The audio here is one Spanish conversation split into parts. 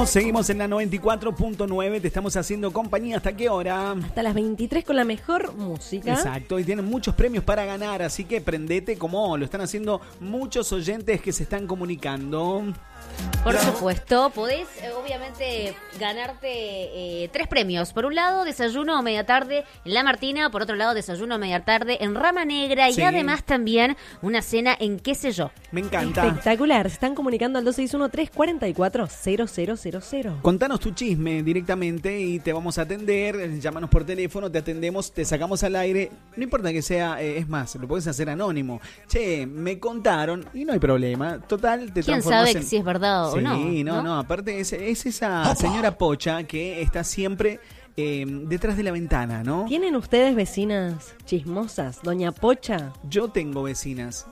seguimos en la 94.9, te estamos haciendo compañía. ¿Hasta qué hora? Hasta las 23 con la mejor música. Exacto, y tienen muchos premios para ganar, así que prendete como lo están haciendo muchos oyentes que se están comunicando. Por supuesto, podés obviamente ganarte 3 premios. Por un lado, desayuno o media tarde en La Martina. Por otro lado, desayuno o media tarde en Rama Negra. Sí. Y además también una cena en qué sé yo. Me encanta. Espectacular. Se están comunicando al 261-344-0000. Contanos tu chisme directamente y te vamos a atender. Llámanos por teléfono, te atendemos, te sacamos al aire. No importa que sea, es más, lo puedes hacer anónimo. Che, me contaron y no hay problema. Total, te ¿Quién transformas sabe si es verdad o sí, no? no. Aparte es esa señora Pocha que está siempre detrás de la ventana, ¿no? ¿Tienen ustedes vecinas chismosas? Doña Pocha. Yo tengo vecinas.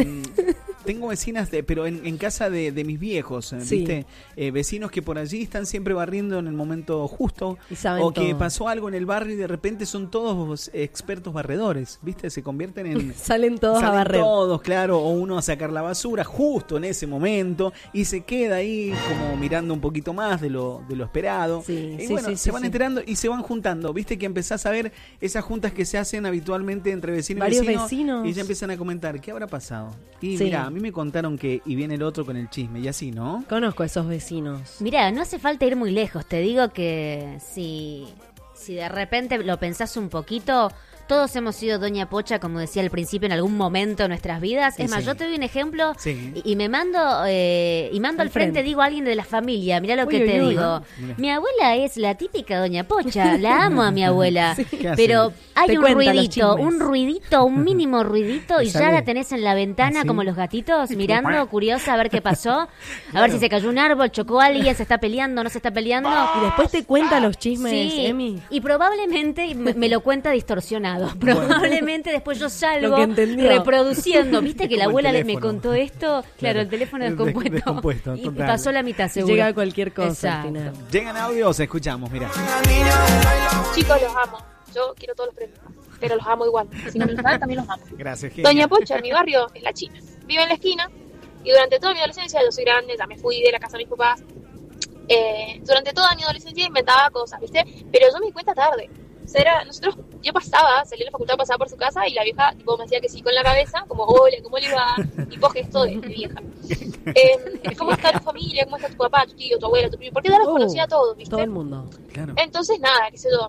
Tengo vecinas, pero en casa de mis viejos, Sí. ¿viste? Vecinos que por allí están siempre barriendo en el momento justo. Y saben o que todo. pasó algo en el barrio y de repente son todos expertos barredores, ¿viste? Se convierten en... Salen todos a Salen barrer. todos, claro, o uno a sacar la basura justo en ese momento y se queda ahí como mirando un poquito más de lo esperado. Sí, y sí, bueno, sí, se sí, van sí. enterando y se van juntando. Viste que empezás a ver esas juntas que se hacen habitualmente entre vecinos Varios y vecinos. vecinos. Y ya empiezan a comentar, ¿qué habrá pasado? Y Sí. mira, a mí me contaron que, y viene el otro con el chisme, y así, ¿no? Conozco a esos vecinos. Mirá, no hace falta ir muy lejos. Te digo que si de repente lo pensás un poquito, todos hemos sido Doña Pocha, como decía al principio, en algún momento de nuestras vidas. Sí, Es más, sí. yo te doy un ejemplo Sí. y me mando al frente, digo a alguien de la familia. Mirá lo Uy, que uy, te uy. digo. Mirá. Mi abuela es la típica Doña Pocha. La amo a mi abuela. ¿Qué hace? Pero hay Te un cuenta los chismes. ruidito, un mínimo ruidito, y ya Sale. la tenés en la ventana ¿Ah, sí? como los gatitos, mirando, curiosa, a ver qué pasó. A ver si se cayó un árbol, chocó a alguien, se está peleando, no se está peleando. Y después te cuenta los chismes, Sí, Emi. y probablemente me lo cuenta distorsionado. Probablemente después yo Lo salgo que entendió. reproduciendo. ¿Viste que la Como el abuela me teléfono. contó esto? Claro, el teléfono descompuesto. Descompuesto, Y total. pasó la mitad, Y seguro. llega cualquier cosa Exacto. al final. Llegan audios, escuchamos, mira. Chicos, los amo. Yo quiero todos los premios, pero los amo igual. Si no me los dan, también los amo. Gracias, Genia. Doña Pocha, en mi barrio, es la China. Vive en la esquina y durante toda mi adolescencia, yo soy grande, ya me fui de la casa de mis papás. Durante toda mi adolescencia inventaba cosas, ¿viste? Pero yo me di cuenta tarde. O sea, yo pasaba, salí a la facultad, pasaba por su casa y la vieja tipo, me hacía que sí con la cabeza, como hola, ¿cómo le va? Tipo gesto de vieja. ¿Cómo está tu familia? ¿Cómo está tu papá, tu tío, tu abuela, tu primo? Porque ya los conocía a todos, ¿viste? Todo el mundo. Claro. Entonces, nada, qué sé yo.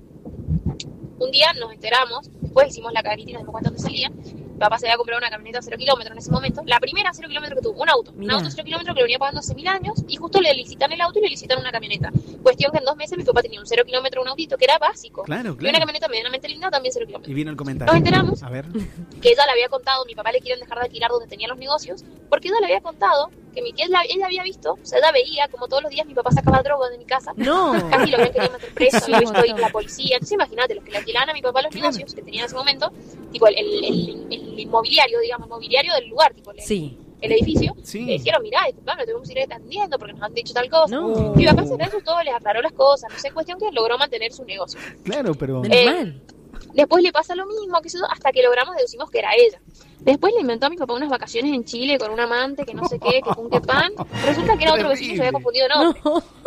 Un día nos enteramos, después hicimos la carita y nos dimos cuenta dónde salía. Mi papá se había comprado una camioneta 0 kilómetros en ese momento. La primera 0 kilómetros que tuvo, un auto. Mirá. Un auto 0 kilómetros que lo venía pagando hace 1000 años y justo le licitan el auto y le licitan una camioneta. Cuestión que en 2 meses mi papá tenía un 0 kilómetro, un autito que era básico. Claro, Y una claro. camioneta medianamente linda también 0 Y kilómetros. vino el comentario. Nos enteramos A ver. Que ella le había contado, mi papá le quieren dejar de alquilar donde tenía los negocios, porque ella le había contado que ella había visto, o sea, ella veía como todos los días mi papá sacaba droga de mi casa. No. Casi lo habían querido meter preso, Sí, había un visto ahí montón. la policía. Entonces imagínate, los que le alquilaban a mi papá los Claro. negocios que tenía en ese momento, tipo el inmobiliario, digamos, mobiliario del lugar, tipo Sí. el edificio, Sí. le dijeron, mirá, disculpame, tuvimos que ir atendiendo porque nos han dicho tal cosa. No. Mi papá se todo, les aclaró las cosas, no sé, cuestión que logró mantener su negocio. Claro, pero... Menos mal. Después le pasa lo mismo, que eso, hasta que logramos deducimos que era ella. Después le inventó a mi papá unas vacaciones en Chile con un amante, que no sé qué, que pun que pan. Resulta que era otro vecino y se había confundido de nombre.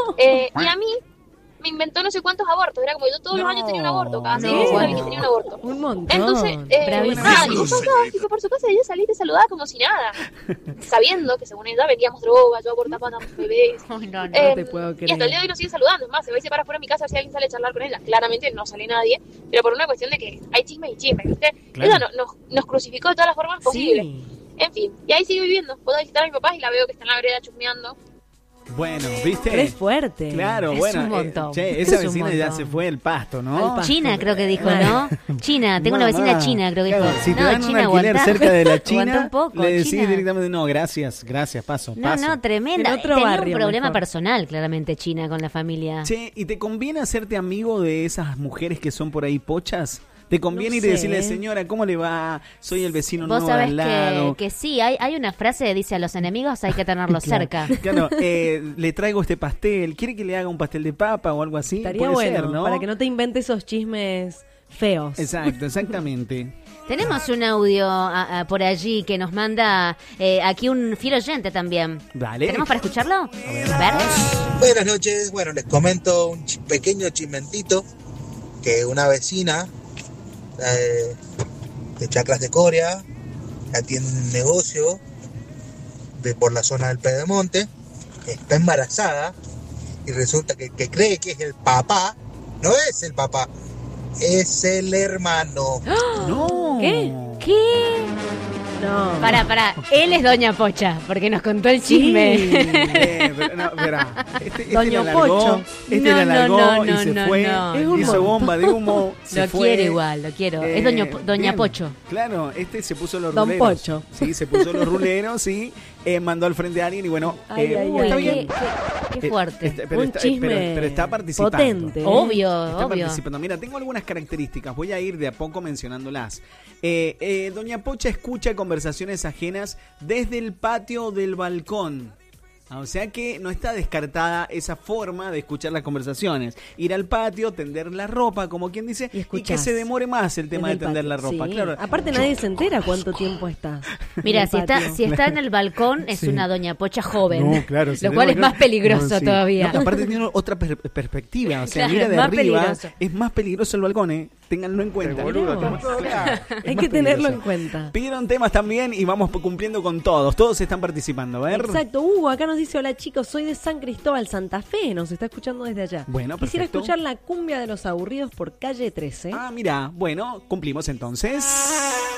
Y a mí me inventó no sé cuántos abortos. Era como yo todos los años tenía un aborto, cada 6 meses alguien tenía un aborto. Un montón. Entonces, Bravísimo. nada, y vos pasabas, tipo, por su casa y ella salía y te saludaba como si nada. Sabiendo que según ella vendíamos droga, yo abortaba a mis bebés. Ay, no, no. No te puedo Y hasta el día creer. de hoy nos sigue saludando. Es más, se va y se para fuera de mi casa a ver si alguien sale a charlar con ella. Claramente no sale nadie, pero por una cuestión de que hay chismes y chismes, ¿viste? Claro. Ella nos crucificó de todas las formas posibles. Sí. En fin, y ahí sigue viviendo. Puedo visitar a mi papá y la veo que está en la vereda chusmeando. Bueno, ¿viste? Pero es fuerte. Claro, Es bueno. un montón. Che, esa Es un vecina ya montón. se fue el pasto, ¿no? Al pasto. China creo que dijo, ¿no? China, tengo una vecina Mamá. china, creo que Claro, dijo. si te no, dan China, un alquiler aguantá. cerca de la Aguantá China, un poco, le decís China. directamente, no, gracias, paso. No, tremenda. En otro Tenía barrio, un problema mejor. personal, claramente, China, con la familia. Che, ¿y te conviene hacerte amigo de esas mujeres que son por ahí pochas? ¿Te conviene No ir y sé. decirle, señora, ¿cómo le va? Soy el vecino Vos nuevo de sabés al lado. que sí, hay una frase que dice a los enemigos hay que tenerlos cerca. Claro, le traigo este pastel. ¿Quiere que le haga un pastel de papa o algo así? Estaría Puede bueno, ser, ¿no? para que no te inventes esos chismes feos. Exacto, exactamente. Tenemos un audio por allí que nos manda aquí un fiel oyente también. Dale. ¿Tenemos para escucharlo? A ver. Buenas noches, bueno, les comento un pequeño chimentito que una vecina de Chacras de Coria, ya tiene un negocio por la zona del Pedemonte, está embarazada y resulta que cree que es el papá, no es el papá, es el hermano. No. ¿Qué? No. Pará, él es Doña Pocha, porque nos contó el Sí. chisme. Pero no, espera. Este Doña la alargó, Pocho. Este No, la alargó no, y se no, fue. no. Es un Hizo montón. bomba de humo. Se Lo fue. quiero igual, lo quiero. Es Doña Bien. Pocho. Claro, este se puso los Don ruleros. Pocho. Sí, se puso los ruleros, sí. Mandó al frente a alguien y bueno. Ay, ay, Uy, está ay. bien. qué fuerte. Un chisme pero está participando. potente. Obvio, Está obvio. participando. Mira, tengo algunas características. Voy a ir de a poco mencionándolas. Doña Pocha escucha conversaciones ajenas desde el patio del balcón. O sea que no está descartada esa forma de escuchar las conversaciones. Ir al patio, tender la ropa, como quien dice, Y y escuchás. que se demore más el tema de Desde el tender la patio. ropa. Sí. Claro. Aparte nadie se entera cuánto tiempo está. Mira, en el patio. si está en el balcón, es Sí. una Doña Pocha joven. No, claro, Lo cual es más peligroso No, sí. todavía. No, aparte tiene otra perspectiva. O sea, Claro, mira es de más arriba. peligroso. Es más peligroso el balcón, ¿eh? Ténganlo en cuenta. Mirá. Claro, es Hay más que tenerlo en peligroso. cuenta. Pidieron temas también y vamos cumpliendo con todos. Todos están participando. A ver. Exacto, Hugo, acá nos dice, hola chicos, soy de San Cristóbal, Santa Fe, nos está escuchando desde allá. Bueno, Quisiera perfecto. escuchar la cumbia de los aburridos por calle 13. Ah, mira. Bueno, cumplimos entonces.